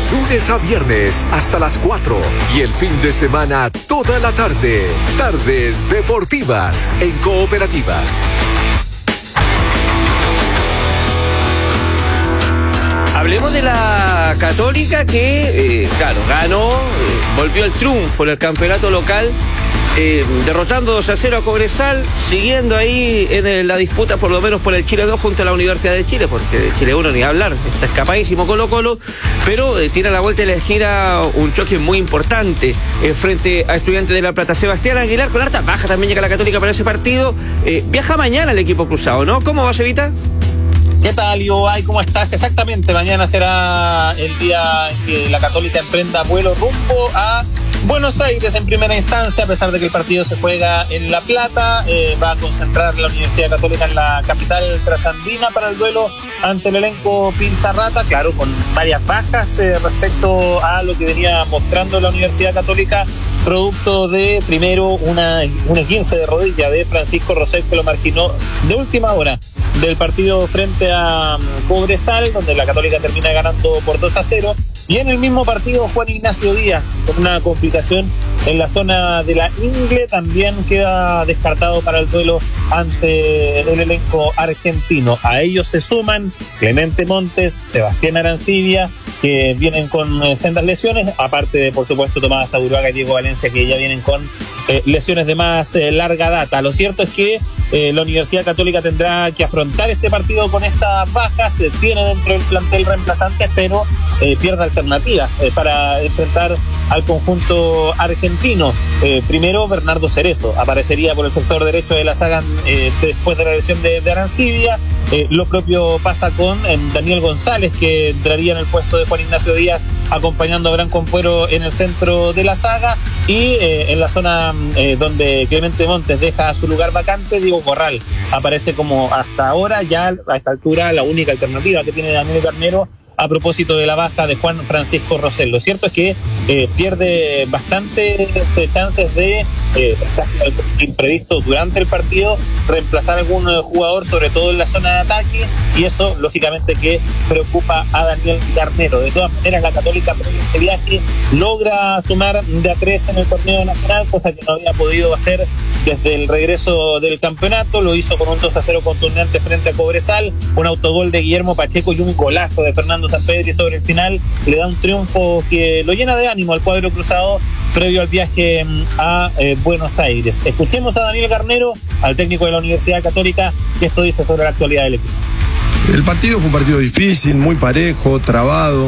lunes a viernes hasta las 4 y el fin de semana toda la tarde. Tardes Deportivas en Cooperativa. Hablemos de la Católica que, ganó, volvió al triunfo en el campeonato local, derrotando 2-0 a Cobresal, siguiendo ahí en la disputa por lo menos por el Chile 2 junto a la Universidad de Chile, porque de Chile 1 ni hablar, está escapadísimo Colo-Colo, pero tira la vuelta y le gira un choque muy importante frente a Estudiantes de La Plata. Sebastián Aguilar, con harta baja también llega la Católica para ese partido, viaja mañana el equipo cruzado, ¿no? ¿Cómo va, Cevita? ¿Qué tal, Ibai? ¿Cómo estás? Exactamente, mañana será el día en que la Católica emprenda vuelo rumbo a Buenos Aires en primera instancia, a pesar de que el partido se juega en La Plata. Va a concentrar la Universidad Católica en la capital trasandina para el duelo ante el elenco Pincharrata, claro, con varias bajas respecto a lo que venía mostrando la Universidad Católica, producto de, primero, una esguince de rodilla de Francisco Rosell, que lo marginó de última hora del partido frente a Cobresal, donde la Católica termina ganando por 2-0, y en el mismo partido Juan Ignacio Díaz, con una complicación en la zona de la ingle, también queda descartado para el duelo ante el elenco argentino. A ellos se suman Clemente Montes, Sebastián Arancibia, que vienen con sendas lesiones, aparte de, por supuesto, Tomás Aguruaga y Diego Valencia, que ya vienen con lesiones de más larga data. Lo cierto es que la Universidad Católica tendrá que afrontar este partido con estas bajas. Se tiene dentro del plantel reemplazantes, pero pierde alternativas para enfrentar al conjunto argentino. Primero, Bernardo Cerezo aparecería por el sector derecho de la saga después de la lesión de Arancibia. Lo propio pasa con Daniel González, que entraría en el puesto de Juan Ignacio Díaz, acompañando a Gran Compuero en el centro de la saga, y en la zona donde Clemente Montes deja su lugar vacante, Diego Corral aparece como hasta ahora, ya a esta altura, la única alternativa que tiene Daniel Garnero a propósito de la baja de Juan Francisco Rosell. Lo cierto es que pierde bastante chances de, casi imprevisto durante el partido, reemplazar a algún jugador, sobre todo en la zona de ataque, y eso lógicamente que preocupa a Daniel Garnero. De todas maneras, la Católica en este viaje logra sumar de a 3 en el torneo nacional, cosa que no había podido hacer desde el regreso del campeonato. Lo hizo con un 2-0 contundente frente a Cobresal, un autogol de Guillermo Pacheco y un golazo de Fernando Sampedri sobre el final. Le da un triunfo que lo llena de ánimo al cuadro cruzado previo al viaje a Buenos Aires. Escuchemos a Daniel Garnero, al técnico de la Universidad Católica, que esto dice sobre la actualidad del equipo. El partido fue un partido difícil, muy parejo, trabado.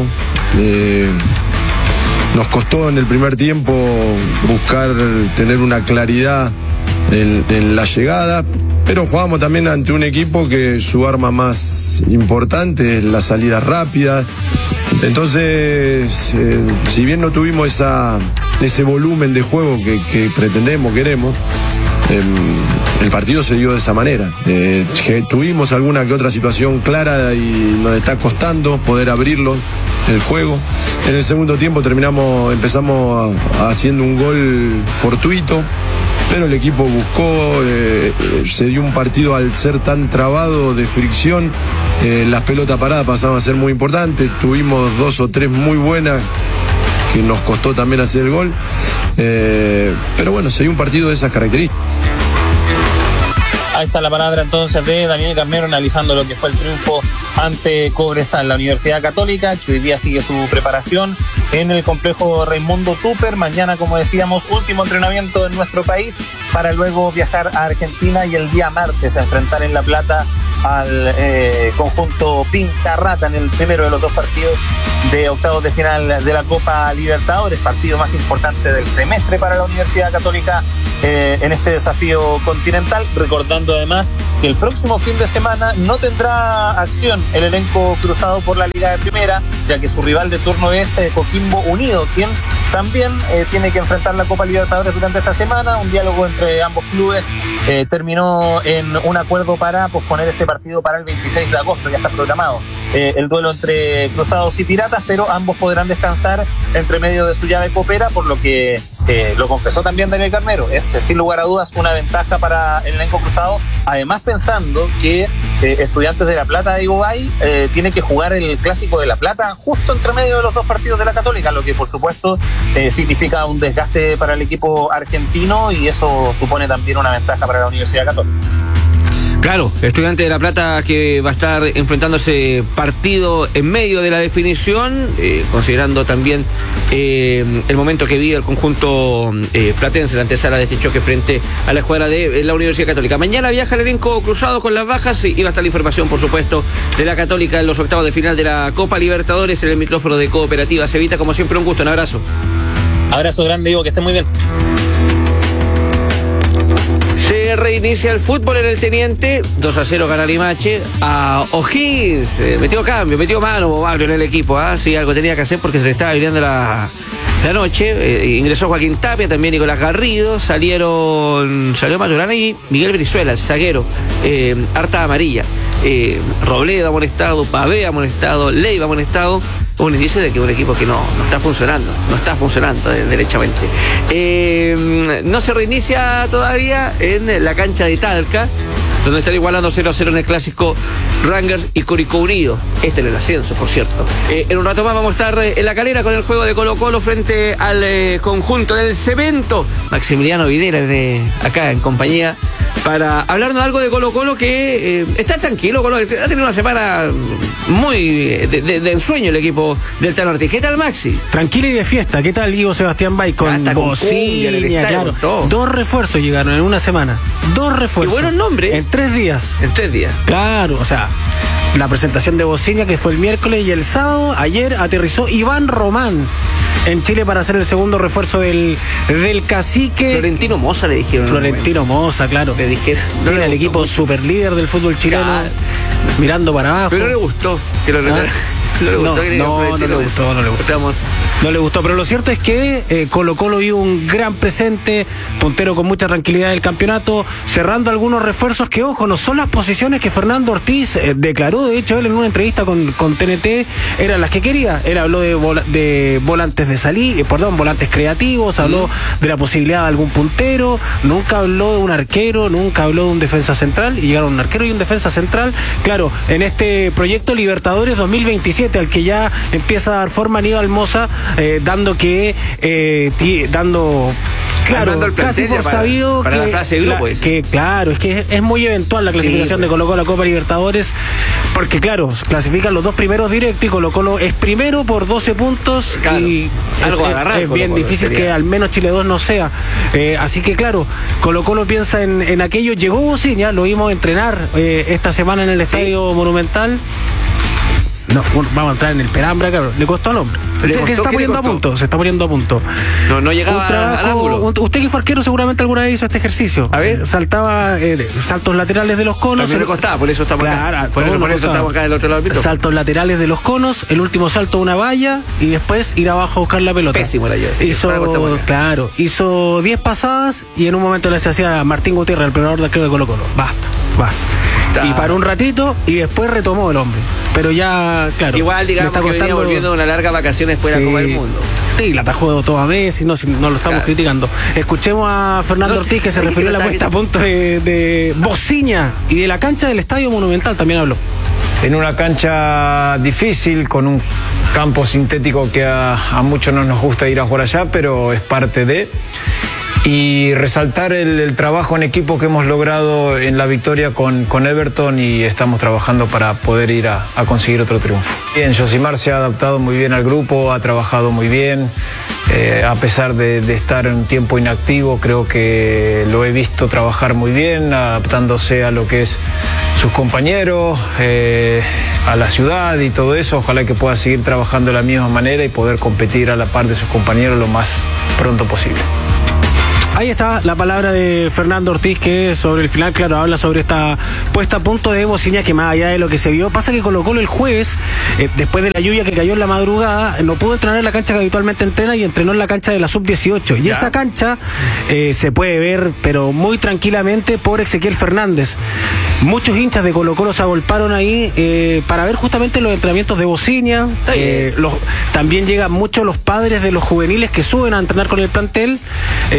Nos costó en el primer tiempo buscar tener una claridad en la llegada, pero jugamos también ante un equipo que su arma más importante es la salida rápida. Entonces, si bien no tuvimos ese volumen de juego que pretendemos, queremos, el partido se dio de esa manera. Tuvimos alguna que otra situación clara y nos está costando poder abrirlo el juego. En el segundo tiempo empezamos haciendo un gol fortuito, pero el equipo buscó, se dio un partido al ser tan trabado de fricción, las pelotas paradas pasaron a ser muy importantes, tuvimos 2 o 3 muy buenas que nos costó también hacer el gol, pero bueno, se dio un partido de esas características. Ahí está la palabra entonces de Daniel Garnero analizando lo que fue el triunfo ante Cobresal. La Universidad Católica, que hoy día sigue su preparación en el complejo Raimundo Tupper. Mañana, como decíamos, último entrenamiento en nuestro país para luego viajar a Argentina y el día martes a enfrentar en La Plata al conjunto Pincharrata en el primero de los 2 partidos de octavos de final de la Copa Libertadores, partido más importante del semestre para la Universidad Católica en este desafío continental, recordando además que el próximo fin de semana no tendrá acción el elenco cruzado por la Liga de Primera, ya que su rival de turno es Coquimbo Unido, quien también tiene que enfrentar la Copa Libertadores durante esta semana. Un diálogo entre ambos clubes terminó en un acuerdo para posponer este partido para el 26 de agosto, ya está programado el duelo entre Cruzados y Piratas, pero ambos podrán descansar entre medio de su llave copera, por lo que lo confesó también Daniel Garnero, es sin lugar a dudas una ventaja para el elenco cruzado, además pensando que Estudiantes de La Plata de Ibubay tiene que jugar el Clásico de La Plata justo entre medio de los dos partidos de la Católica, lo que por supuesto significa un desgaste para el equipo argentino, y eso supone también una ventaja para la Universidad Católica. Claro, Estudiantes de La Plata que va a estar enfrentándose partido en medio de la definición, considerando también el momento que vive el conjunto platense, la antesala de este choque frente a la escuadra de la Universidad Católica. Mañana viaja el elenco cruzado con las bajas y va a estar la información, por supuesto, de la Católica en los octavos de final de la Copa Libertadores en el micrófono de Cooperativa Cevita. Como siempre, un gusto, un abrazo. Abrazo grande, Ivo, que esté muy bien. Se reinicia el fútbol en el Teniente. 2-0 gana Limache a O'Higgins. Metió cambio, metió mano Bobaglio en el equipo. Sí, algo tenía que hacer porque se le estaba viviendo la noche. Ingresó Joaquín Tapia, también Nicolás Garrido. Salió Maturana y Miguel Brizuela, el zaguero. Harta amarilla. Robledo amonestado, Pavé amonestado, Leiva amonestado. Un indicio de que un equipo que no está funcionando derechamente. No se reinicia todavía en la cancha de Talca, donde están igualando 0-0 en el clásico Rangers y Curicó Unido. En el ascenso, por cierto. En un rato más vamos a estar en La Calera con el juego de Colo-Colo frente al conjunto del Cemento. Maximiliano Videra acá en compañía para hablarnos algo de Colo-Colo, que está tranquilo. Colo ha tenido una semana muy de ensueño el equipo del Tano Ortiz. ¿Qué tal, Maxi? Tranquilo y de fiesta. ¿Qué tal, Ivo Sebastián Bay? Con bocina, claro. Dos refuerzos llegaron en una semana. Dos refuerzos. Y buenos nombres. En 3 días. En 3 días. Claro, o sea, la presentación de Bocina, que fue el miércoles, y el sábado, ayer, aterrizó Iván Román en Chile para hacer el segundo refuerzo del Cacique. Florentino Moza le dijeron. Florentino Moza, claro. Le dijeron. Tiene el equipo super líder del fútbol chileno, claro, mirando para abajo. Pero no le gustó que lo No le gustó, pero lo cierto es que Colo-Colo vio un gran presente, puntero con mucha tranquilidad del campeonato, cerrando algunos refuerzos que, ojo, no son las posiciones que Fernando Ortiz declaró. De hecho, él en una entrevista con TNT eran las que quería. Él habló de volantes de salir, volantes creativos, habló de la posibilidad de algún puntero, nunca habló de un arquero, nunca habló de un defensa central, y llegaron un arquero y un defensa central, claro, en este proyecto Libertadores 2027, al que ya empieza a dar forma Aníbal Moza, claro, casi por sabido para la fase de grupo, que claro, es que es muy eventual la clasificación de Colo-Colo a la Copa Libertadores, porque claro, clasifican los dos primeros directos y Colo-Colo es primero por 12 puntos, claro, y es bien difícil que al menos Chile 2 no sea. Así que claro, Colo-Colo piensa en aquello. Llegó Bocina, lo vimos entrenar esta semana en el Estadio Monumental. No, vamos a entrar en el pelambre, cabrón. Le costó al hombre. Se está poniendo a punto. No llegaba al ángulo. Usted que fue arquero seguramente alguna vez hizo este ejercicio. A ver. Saltaba saltos laterales de los conos. También le costaba, por eso estamos acá. Por eso estamos acá del otro lado del pito. Saltos laterales de los conos, el último salto a una valla y después ir abajo a buscar la pelota. Pésimo la yo. Hizo 10 pasadas y en un momento le hacía a Martín Gutiérrez, el preparador del arquero de Colo-Colo. Basta. Y paró un ratito y después retomó el hombre. Pero ya, claro. Igual, digamos, que venía volviendo de una larga vacaciones fuera de la Copa del Mundo. Sí, la atajó todo a Messi, no lo estamos criticando. Escuchemos a Fernando Ortiz, que se refirió a la puesta a punto de Bocina y de la cancha del Estadio Monumental también habló. En una cancha difícil, con un campo sintético que a muchos no nos gusta ir a jugar allá, pero es parte de... Y resaltar el trabajo en equipo que hemos logrado en la victoria con Everton, y estamos trabajando para poder ir a conseguir otro triunfo. Bien, Josimar se ha adaptado muy bien al grupo, ha trabajado muy bien, a pesar de estar en un tiempo inactivo, creo que lo he visto trabajar muy bien, adaptándose a lo que es sus compañeros, a la ciudad y todo eso. Ojalá que pueda seguir trabajando de la misma manera y poder competir a la par de sus compañeros lo más pronto posible. Ahí está la palabra de Fernando Ortiz, que sobre el final, claro, habla sobre esta puesta a punto de Bocina, que más allá de lo que se vio, pasa que Colo-Colo el jueves, después de la lluvia que cayó en la madrugada, no pudo entrenar en la cancha que habitualmente entrena y entrenó en la cancha de la Sub-18. Y esa cancha se puede ver, pero muy tranquilamente, por Ezequiel Fernández. Muchos hinchas de Colo-Colo se agolparon ahí para ver justamente los entrenamientos de Bocina. También llegan muchos los padres de los juveniles que suben a entrenar con el plantel, y ahí se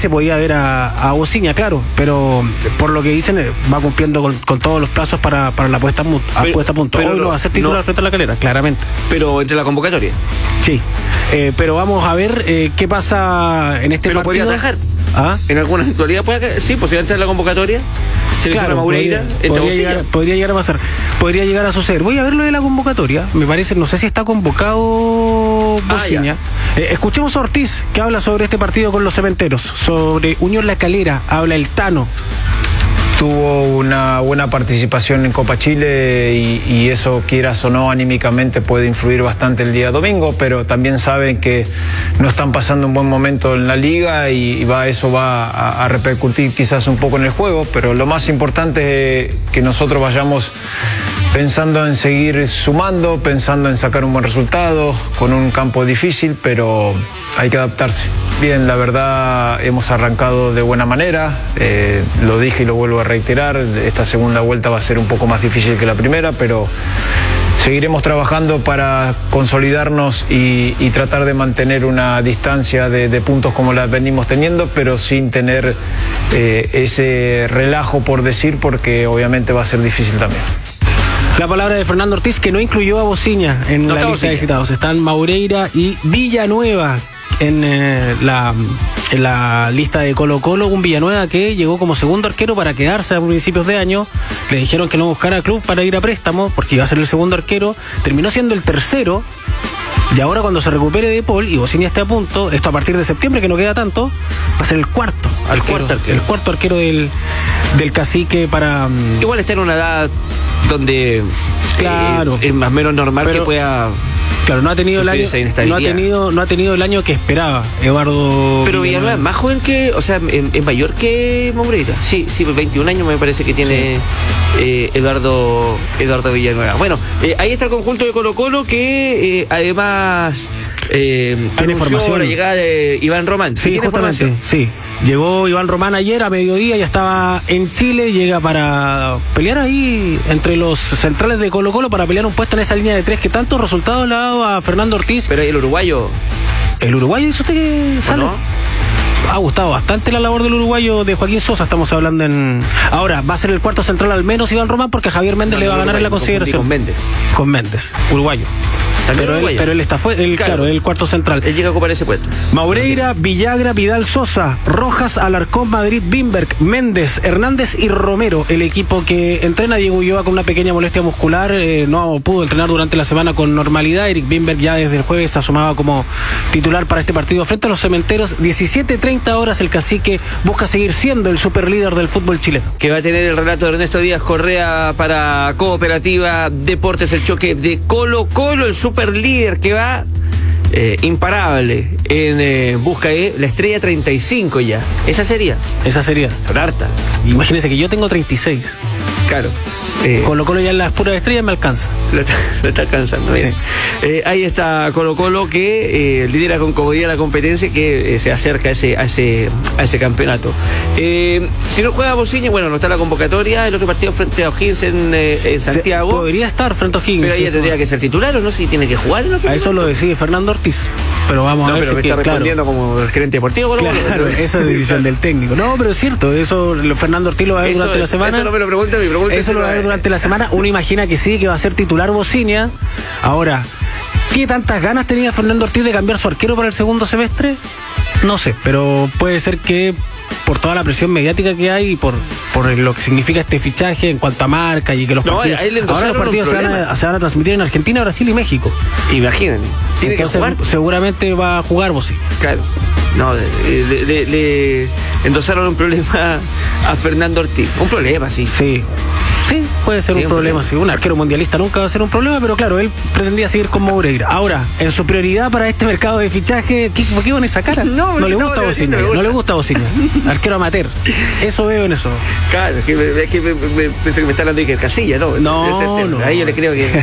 podía ver a Bociña, claro, pero por lo que dicen va cumpliendo con todos los plazos para la puesta a punto. Hoy no va a ser titular frente a La Calera, claramente. Pero entre la convocatoria. Sí, pero vamos a ver qué pasa en este partido. ¿Podría atajar? ¿Ah? En alguna actualidad puede, sí, posibilidad de ser la convocatoria. Claro, Maureira, podría llegar a pasar, podría llegar a suceder. Voy a ver lo de la convocatoria, me parece, no sé si está convocado Bociña. Escuchemos a Ortiz, que habla sobre este partido con los cementeros, sobre Unión La Calera, habla el Tano. Tuvo una buena participación en Copa Chile y eso, quieras o no, anímicamente puede influir bastante el día domingo, pero también saben que no están pasando un buen momento en la liga y eso va a repercutir quizás un poco en el juego, pero lo más importante es que nosotros vayamos pensando en seguir sumando, pensando en sacar un buen resultado, con un campo difícil, pero hay que adaptarse. Bien, la verdad hemos arrancado de buena manera, lo dije y lo vuelvo a reiterar, esta segunda vuelta va a ser un poco más difícil que la primera, pero seguiremos trabajando para consolidarnos y tratar de mantener una distancia de puntos como la venimos teniendo, pero sin tener ese relajo por decir, porque obviamente va a ser difícil también. La palabra de Fernando Ortiz, que no incluyó a Bociña en la lista de citados. Están Maureira y Villanueva en la lista de Colo-Colo. Un Villanueva que llegó como segundo arquero para quedarse a principios de año. Le dijeron que no buscara club para ir a préstamo porque iba a ser el segundo arquero. Terminó siendo el tercero. Y ahora, cuando se recupere De Paul y Bociña esté a punto, esto a partir de septiembre, que no queda tanto, va a ser el cuarto arquero del Cacique para... Igual está en una edad donde claro, es más o menos normal, pero que pueda... Claro, no ha tenido el año que esperaba Eduardo. Pero Villanueva es más joven que, o sea, es mayor que Maureira. Sí, 21 años me parece que tiene Eduardo Villanueva. Bueno, ahí está el conjunto de Colo-Colo que además tiene formación. La llegada de Iván Román. Sí, justamente. Sí. Llegó Iván Román ayer a mediodía, ya estaba en Chile, llega para pelear ahí entre los centrales de Colo-Colo, para pelear un puesto en esa línea de tres que tantos resultados le ha dado a Fernando Ortiz. Pero ahí el uruguayo, ¿dice usted que sale? ¿No? Ha gustado bastante la labor del uruguayo de Joaquín Sosa, estamos hablando en... Ahora, va a ser el cuarto central al menos Iván Román, porque Javier Méndez le va a ganar en la consideración. Con Méndez, uruguayo. Pero él está claro, el cuarto central. Él llega a ocupar ese puesto. Maureira, Villagra, Vidal Sosa, Rojas, Alarcón, Madrid, Bimberg, Méndez, Hernández y Romero. El equipo que entrena Diego Ulloa con una pequeña molestia muscular, no pudo entrenar durante la semana con normalidad. Eric Bimberg ya desde el jueves se asomaba como titular para este partido frente a los Cementeros. 17:30 horas, el Cacique busca seguir siendo el superlíder del fútbol chileno. Que va a tener el relato de Ernesto Díaz Correa para Cooperativa Deportes, el choque de Colo-Colo, el superlíder que va imparable en busca de la estrella 35 ya. Esa sería. Son hartas. Imagínense que yo tengo 36. Claro. Colo-Colo ya en las puras estrellas me alcanza. Lo está alcanzando. Sí. Ahí está Colo-Colo que lidera con comodidad la competencia, que se acerca a ese campeonato. Si no juega Bociña, bueno, no está la convocatoria. El otro partido frente a O'Higgins en Santiago. Podría estar frente a O'Higgins. Pero ahí tendría que ser titular, o no, si tiene que jugar. A eso lo decide Fernando Ortiz. Pero vamos a ver. Pero me está respondiendo como el gerente deportivo. Claro, esa es decisión del técnico. No, pero es cierto, eso Fernando Ortiz lo va a ver durante la semana. Eso no me lo pregunta, mi pregunta. Eso lo va a ver durante la semana. Uno imagina que sí, que va a ser titular Bociña. Ahora, ¿qué tantas ganas tenía Fernando Ortiz de cambiar su arquero para el segundo semestre? No sé, pero puede ser que por toda la presión mediática que hay y por lo que significa este fichaje en cuanto a marca y que los partidos, ahora los partidos se van a transmitir en Argentina, Brasil y México. Imagínense. Entonces seguramente va a jugar Bociña. Claro. No, le endosaron un problema a Fernando Ortiz. Un problema, sí. Sí, puede ser un problema. Sí. Un arquero mundialista nunca va a ser un problema, pero claro, él pretendía seguir con Maureira. Ahora, en su prioridad para este mercado de fichaje, ¿por qué van esa cara? No le gusta Bociña. No le gusta Bociña. Arquero amateur. Eso veo en eso. Claro, es que pensé que me está hablando de Iker Casilla, ¿no? No. Ahí yo le creo que...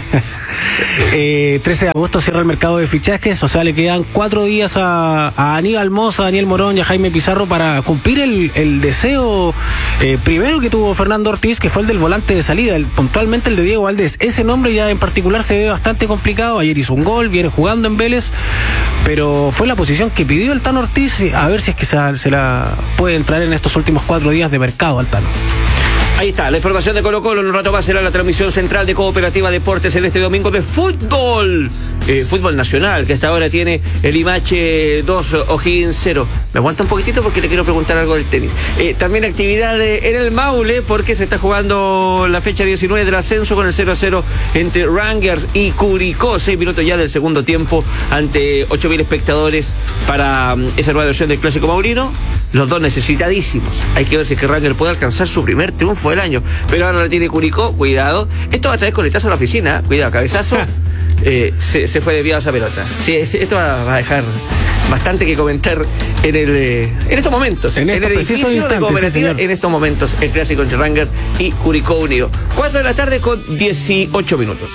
13 de agosto cierra el mercado de fichajes, o sea, le quedan 4 días a Aníbal Mosa, a Daniel Morón y a Jaime Pizarro para cumplir el deseo primero que tuvo Fernando Ortiz, que fue el del volante de salida, puntualmente el de Diego Valdés. Ese nombre ya en particular se ve bastante complicado. Ayer hizo un gol, viene jugando en Vélez, pero fue la posición que pidió el Tano Ortiz, a ver si es que se la puede entrar en estos últimos 4 días de mercado al Tano. Ahí está, la información de Colo-Colo. En un rato más será la transmisión central de Cooperativa Deportes en este domingo de fútbol. Fútbol nacional, que hasta ahora tiene el Limache 2, O'Higgins 0. Me aguanta un poquitito porque le quiero preguntar algo del tenis. También actividad en el Maule, porque se está jugando la fecha 19 del ascenso con el 0-0 entre Rangers y Curicó. 6 minutos ya del segundo tiempo ante 8.000 espectadores para esa nueva versión del Clásico Maurino. Los dos necesitadísimos. Hay que ver si es que Rangers puede alcanzar su primer triunfo del año. Pero ahora la tiene Curicó, cuidado. Esto va a traer coletazo a la oficina, cuidado, cabezazo. Se fue desviado esa pelota. Sí, esto va a dejar bastante que comentar en estos momentos. En el edificio de Cooperativa, en estos momentos, el clásico entre Rangers y Curicó Unido. 4 de la tarde con 18 minutos.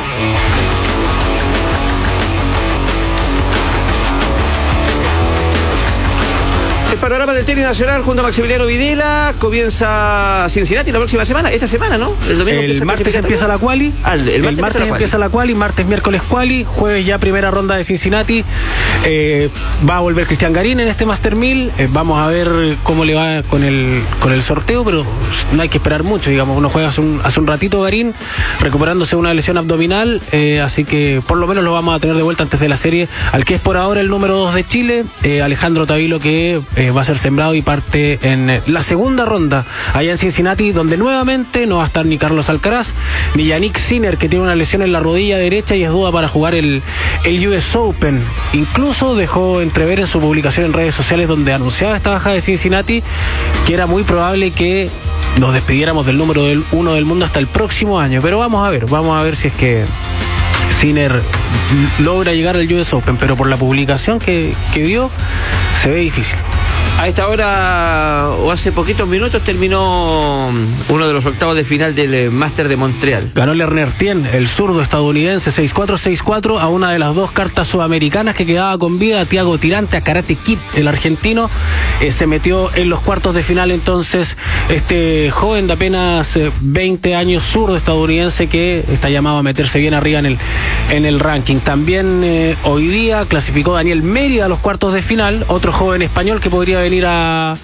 El panorama del tenis nacional junto a Maximiliano Videla. Comienza Cincinnati la próxima semana, esta semana, ¿no? El martes empieza la quali. El martes empieza la quali, martes, miércoles quali, jueves ya primera ronda de Cincinnati. Va a volver Cristian Garín en este Master 1000. Vamos a ver cómo le va con el sorteo, pero no hay que esperar mucho, digamos. Uno juega hace un ratito Garín, recuperándose una lesión abdominal, así que por lo menos lo vamos a tener de vuelta antes de la serie. Al que es por ahora el número 2 de Chile, Alejandro Tavilo, que va a ser sembrado y parte en la segunda ronda allá en Cincinnati, donde nuevamente no va a estar ni Carlos Alcaraz ni Yannick Sinner, que tiene una lesión en la rodilla derecha y es duda para jugar el US Open. Incluso dejó entrever en su publicación en redes sociales, donde anunciaba esta baja de Cincinnati, que era muy probable que nos despidiéramos del número 1 del mundo hasta el próximo año. Pero vamos a ver si es que Sinner logra llegar al US Open, pero por la publicación que dio se ve difícil. A esta hora, o hace poquitos minutos, terminó uno de los octavos de final del Máster de Montreal. Ganó Lerner Tien, el zurdo estadounidense, 6-4, 6-4, a una de las dos cartas sudamericanas que quedaba con vida, a Thiago Tirante, a Karate Kid, el argentino. Se metió en los cuartos de final entonces este joven de apenas 20 años, zurdo estadounidense, que está llamado a meterse bien arriba en el ranking. También hoy día clasificó Daniel Mérida a los cuartos de final, otro joven español que podría venir a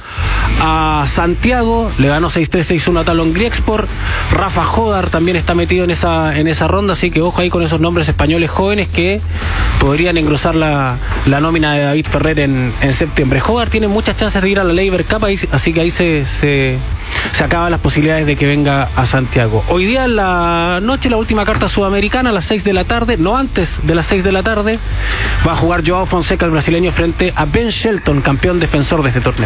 Santiago. Le ganó 6-3, 6-1 a Talon Griexport. Rafa Jodar también está metido en esa ronda, así que ojo ahí con esos nombres españoles jóvenes que podrían engrosar la nómina de David Ferrer en septiembre. Jodar tiene muchas chances de ir a la Laver Cup, así que ahí se acaban las posibilidades de que venga a Santiago. Hoy día en la noche, la última carta sudamericana a las 6 de la tarde, no antes de las 6 de la tarde, va a jugar Joao Fonseca, el brasileño, frente a Ben Shelton, campeón defensor de este torneo.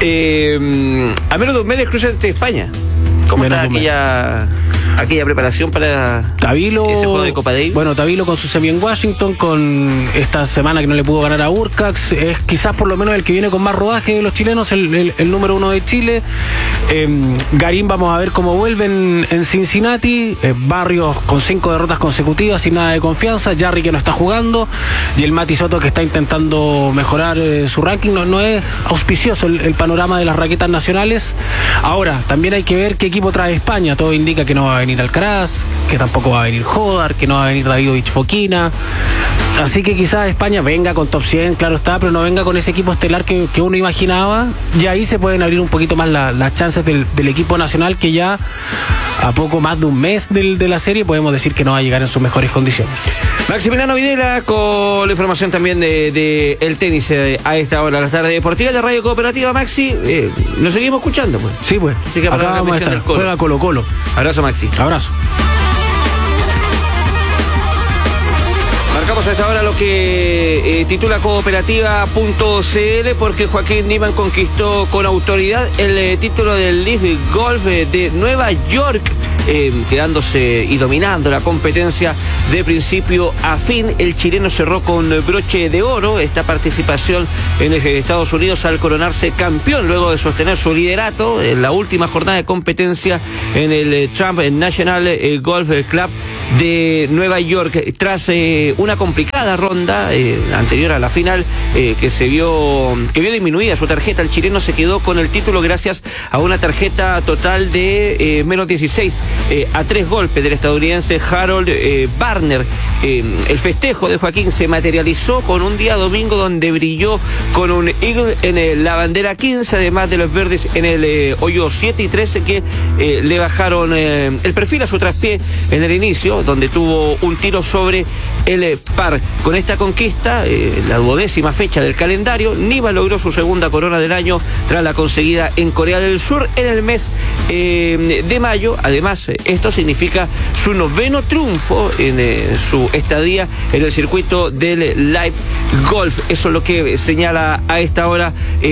A menos de un mes de cruce ante España. ¿Cómo está aquella preparación para Tavilo, ese juego de Copa Davis? Bueno, Tavilo con su semi en Washington, con esta semana que no le pudo ganar a Urcax, es quizás por lo menos el que viene con más rodaje de los chilenos, el número 1 de Chile. Garín, vamos a ver cómo vuelve en Cincinnati. Barrios con 5 derrotas consecutivas, sin nada de confianza. Jarry, que no está jugando, y el Mati Soto, que está intentando mejorar su ranking. No es auspicioso el panorama de las raquetas nacionales. Ahora, también hay que ver qué equipo trae España. Todo indica que no va a venir Alcaraz, que tampoco va a venir Jodar, que no va a venir Davidovich Fokina. Así que quizás España venga con top 100, claro está, pero no venga con ese equipo estelar que uno imaginaba. Y ahí se pueden abrir un poquito más las chances del equipo nacional, que ya a poco más de un mes de la serie podemos decir que no va a llegar en sus mejores condiciones. Maximiliano Videla con la información también de el tenis a esta hora, la tarde deportiva de Radio Cooperativa. Maxi, nos seguimos escuchando, pues. Sí, pues. Acá vamos a estar. Juega Colo-Colo. Abrazo, Maxi. Abrazo. Marcamos a esta hora lo que titula cooperativa.cl, porque Joaquín Niemann conquistó con autoridad el título del Leaf Golf de Nueva York, quedándose y dominando la competencia de principio a fin. El chileno cerró con broche de oro esta participación en Estados Unidos al coronarse campeón, luego de sostener su liderato en la última jornada de competencia en el Trump National Golf Club de Nueva York. Tras una complicada ronda anterior a la final, que vio disminuida su tarjeta, el chileno se quedó con el título gracias a una tarjeta total de menos 16 a 3 golpes del estadounidense Harold Varner. El festejo de Joaquín se materializó con un día domingo donde brilló con un eagle en la bandera 15, además de los verdes en el hoyo 7 y 13 que le bajaron el perfil a su traspié en el inicio, donde tuvo un tiro sobre el par. Con esta conquista, la 12ª fecha del calendario, Niva logró su segunda corona del año tras la conseguida en Corea del Sur en el mes de mayo. Además, esto significa su 9º triunfo en su estadía en el circuito del Live Golf. Eso es lo que señala a esta hora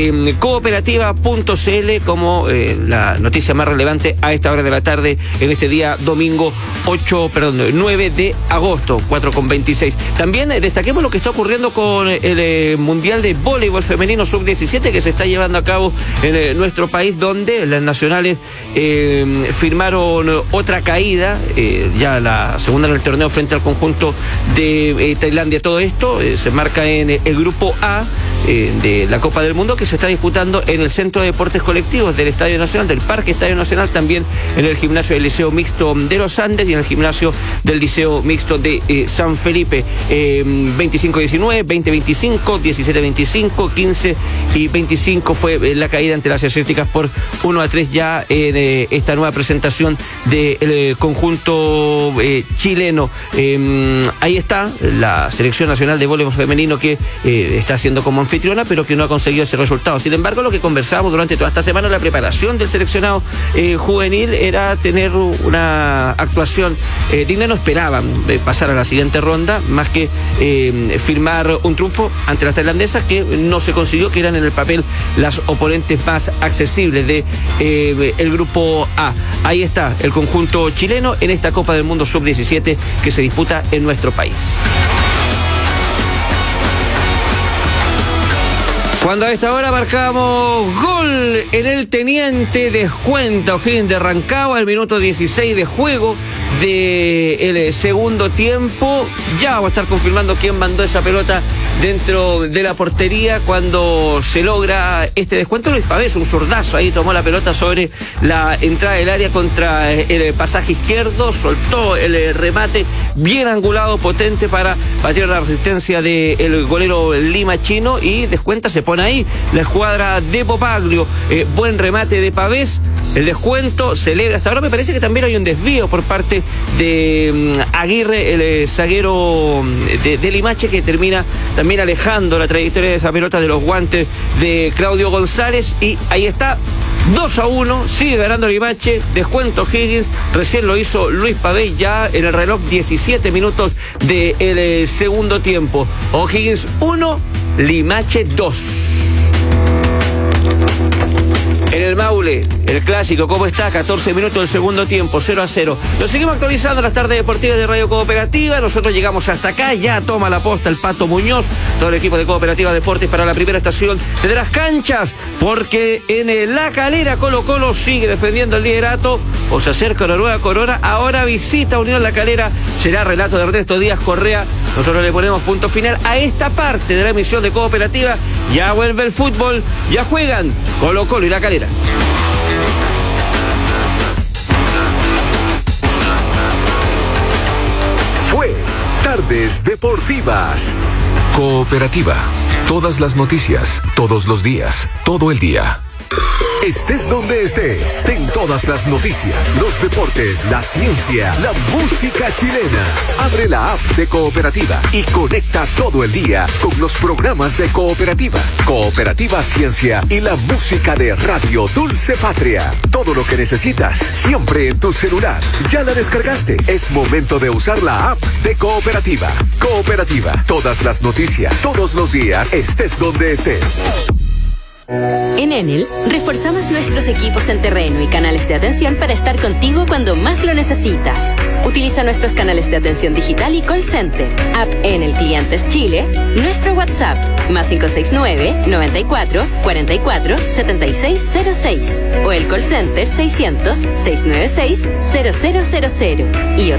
cooperativa.cl como la noticia más relevante a esta hora de la tarde en este día domingo 9 de agosto, 4:26. También destaquemos lo que está ocurriendo con el Mundial de Voleibol Femenino Sub-17 que se está llevando a cabo en nuestro país, donde las nacionales firmaron otra caída, ya la segunda en el torneo frente al conjunto de Tailandia. Todo esto se marca en el grupo A de la Copa del Mundo que se está disputando en el Centro de Deportes Colectivos del Estadio Nacional, del Parque Estadio Nacional, también en el gimnasio del Liceo Mixto de los Andes y en el gimnasio del Liceo Mixto de San Felipe. 25-19, 20-25, 17-25, 15 y 25 fue la caída ante las asiáticas por 1-3 ya en esta nueva presentación del conjunto chileno. Ahí está la selección nacional de voleibol femenino que está haciendo como anfitriona, pero que no ha conseguido ese resultado. Sin embargo, lo que conversábamos durante toda esta semana, la preparación del seleccionado juvenil era tener una actuación digna. No esperaban pasar a la siguiente ronda, más que firmar un triunfo ante las tailandesas, que no se consiguió, que eran en el papel las oponentes más accesibles de el grupo A. Ahí está el conjunto chileno en esta Copa del Mundo Sub-17 que se disputa en nuestro país. Cuando a esta hora marcamos gol en el Teniente, descuenta O'Higgins de Rancagua al minuto 16 de juego del segundo tiempo. Ya vamos a estar confirmando quién mandó esa pelota dentro de la portería cuando se logra este descuento. Luis Pavés, un zurdazo, ahí tomó la pelota sobre la entrada del área contra el pasaje izquierdo, soltó el remate bien angulado, potente para batir la resistencia del golero Lima Chino y descuenta, se pone ahí la escuadra de Popaglio. Buen remate de Pavés, el descuento celebra. Hasta ahora me parece que también hay un desvío por parte de Aguirre, el zaguero de Limache, que termina también alejando la trayectoria de esa pelota de los guantes de Claudio González. Y ahí está, 2-1, sigue ganando Limache, descuento Higgins, recién lo hizo Luis Pavés ya en el reloj, 17 minutos del segundo tiempo. O'Higgins 1, Limache 2. En el Maule, el clásico, ¿cómo está? 14 minutos del segundo tiempo, 0-0. Lo seguimos actualizando las tardes deportivas de Radio Cooperativa. Nosotros llegamos hasta acá, ya toma la posta el Pato Muñoz, todo el equipo de Cooperativa Deportes para la primera estación de las canchas, porque en La Calera Colo-Colo sigue defendiendo el liderato o se acerca una nueva corona. Ahora visita Unión La Calera, será relato de Ernesto Díaz Correa. Nosotros le ponemos punto final a esta parte de la emisión de Cooperativa. Ya vuelve el fútbol, ya juegan Colo-Colo y La Calera. Fue Tardes Deportivas. Cooperativa. Todas las noticias, todos los días, todo el día. Estés donde estés, ten todas las noticias, los deportes, la ciencia, la música chilena. Abre la app de Cooperativa y conecta todo el día con los programas de Cooperativa, Cooperativa Ciencia y la música de Radio Dulce Patria. Todo lo que necesitas, siempre en tu celular. ¿Ya la descargaste? Es momento de usar la app de Cooperativa. Cooperativa, todas las noticias, todos los días, estés donde estés. En Enel, reforzamos nuestros equipos en terreno y canales de atención para estar contigo cuando más lo necesitas. Utiliza nuestros canales de atención digital y call center, app Enel Clientes Chile, nuestro WhatsApp, más 569-94-44-7606, o el call center 600-696-0000 y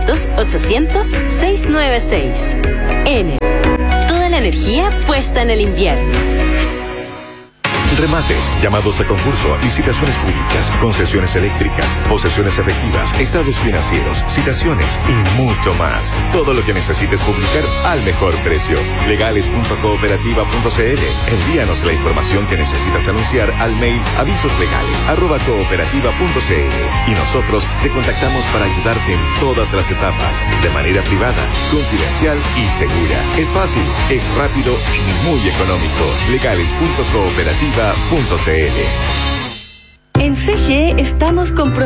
800-800-696. Enel, toda la energía puesta en el invierno. Remates, llamados a concurso, licitaciones públicas, concesiones eléctricas, posesiones efectivas, estados financieros, citaciones y mucho más. Todo lo que necesites publicar al mejor precio. Legales.cooperativa.cl. Envíanos la información que necesitas anunciar al mail avisoslegales@cooperativa.cl y nosotros te contactamos para ayudarte en todas las etapas, de manera privada, confidencial y segura. Es fácil, es rápido y muy económico. Legales.cooperativa.cl. En CGE estamos comprometidos